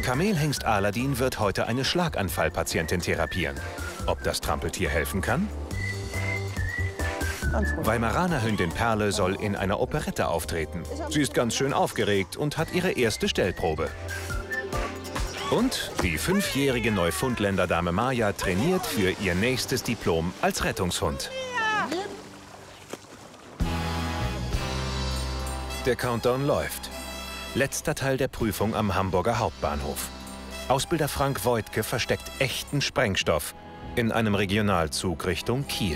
Kamelhengst Aladin wird heute eine Schlaganfallpatientin therapieren. Ob das Trampeltier helfen kann? Weimaraner Hündin Perle soll in einer Operette auftreten. Sie ist ganz schön aufgeregt und hat ihre erste Stellprobe. Und die 5-jährige Neufundländer-Dame Maya trainiert für ihr nächstes Diplom als Rettungshund. Der Countdown läuft. Letzter Teil der Prüfung am Hamburger Hauptbahnhof. Ausbilder Frank Voigtke versteckt echten Sprengstoff in einem Regionalzug Richtung Kiel.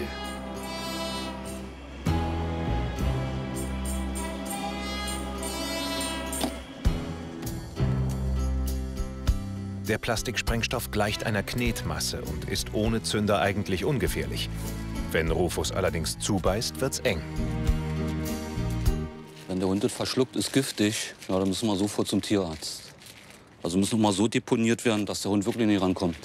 Der Plastiksprengstoff gleicht einer Knetmasse und ist ohne Zünder eigentlich ungefährlich. Wenn Rufus allerdings zubeißt, wird's eng. Wenn der Hund das verschluckt, ist giftig, ja, dann müssen wir sofort zum Tierarzt. Also muss noch mal so deponiert werden, dass der Hund wirklich nicht rankommt.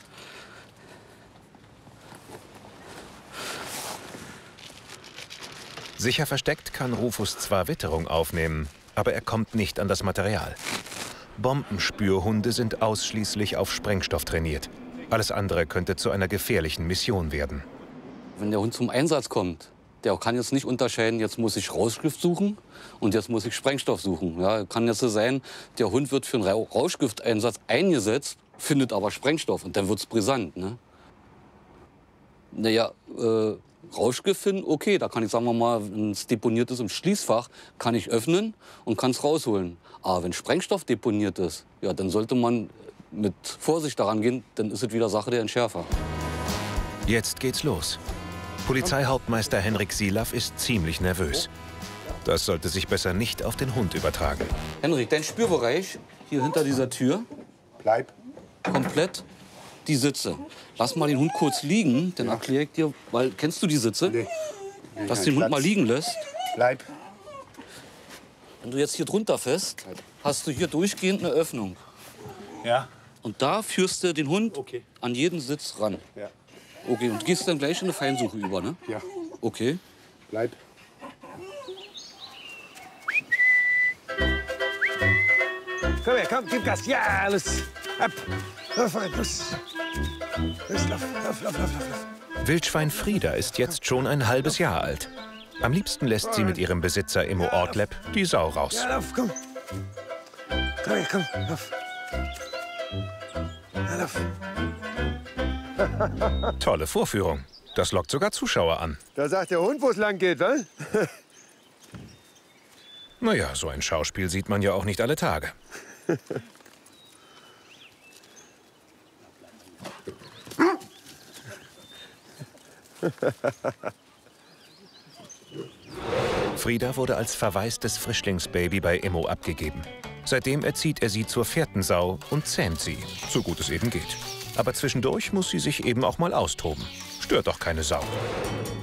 Sicher versteckt kann Rufus zwar Witterung aufnehmen, aber er kommt nicht an das Material. Bombenspürhunde sind ausschließlich auf Sprengstoff trainiert. Alles andere könnte zu einer gefährlichen Mission werden. Wenn der Hund zum Einsatz kommt, der kann jetzt nicht unterscheiden, jetzt muss ich Rauschgift suchen und jetzt muss ich Sprengstoff suchen. Ja, kann jetzt so sein, der Hund wird für einen Rauschgifteinsatz eingesetzt, findet aber Sprengstoff und dann wird es brisant. Ne? Naja, Rauschgift finden, okay, da kann ich, sagen wir mal, wenn es deponiert ist im Schließfach, kann ich öffnen und kann es rausholen. Aber wenn Sprengstoff deponiert ist, ja, dann sollte man mit Vorsicht daran gehen, dann ist es wieder Sache der Entschärfer. Jetzt geht's los. Polizeihauptmeister Henrik Silaff ist ziemlich nervös. Das sollte sich besser nicht auf den Hund übertragen. Henrik, dein Spürbereich hier hinter dieser Tür. Bleib. Komplett die Sitze. Lass mal den Hund kurz liegen, dann erkläre ich dir, weil, kennst du die Sitze? Nee. Dass du den Hund mal liegen lässt. Bleib. Wenn du jetzt hier drunter fest, hast du hier durchgehend eine Öffnung. Ja. Und da führst du den Hund Okay. an jeden Sitz ran. Ja. Okay, und gehst dann gleich in eine Feinsuche über, ne? Ja. Okay. Bleib. Komm her, komm, gib Gas. Ja, los. Ab. Lauf, los. Los, lauf. Wildschwein Frieda ist jetzt schon ein halbes Jahr alt. Am liebsten lässt sie mit ihrem Besitzer Immo Ortleb die Sau raus. Ja, lauf, komm. Komm her, komm, lauf. Ja, lauf. Tolle Vorführung. Das lockt sogar Zuschauer an. Da sagt der Hund, wo es lang geht, wa? Naja, so ein Schauspiel sieht man ja auch nicht alle Tage. Frieda wurde als verwaistes Frischlingsbaby bei Immo abgegeben. Seitdem erzieht er sie zur Fährtensau und zähmt sie, so gut es eben geht. Aber zwischendurch muss sie sich eben auch mal austoben. Stört doch keine Sau.